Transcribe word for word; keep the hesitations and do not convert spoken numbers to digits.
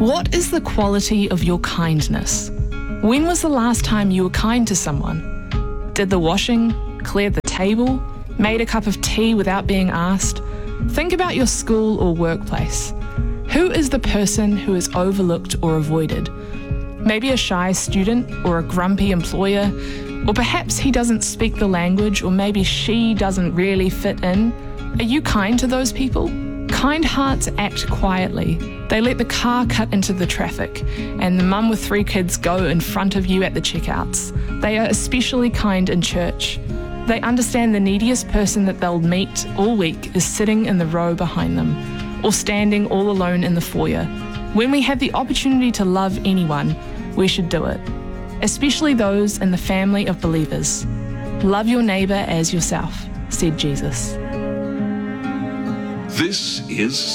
What is the quality of your kindness? When was the last time you were kind to someone? Did the washing, cleared the table, made a cup of tea without being asked? Think about your school or workplace. Who is the person who is overlooked or avoided? Maybe a shy student or a grumpy employer, or perhaps he doesn't speak the language, or maybe she doesn't really fit in. Are you kind to those people? Kind hearts act quietly. They let the car cut into the traffic and the mum with three kids go in front of you at the checkouts. They are especially kind in church. They understand the neediest person that they'll meet all week is sitting in the row behind them, or standing all alone in the foyer. When we have the opportunity to love anyone, we should do it, especially those in the family of believers. Love your neighbour as yourself, said Jesus. This is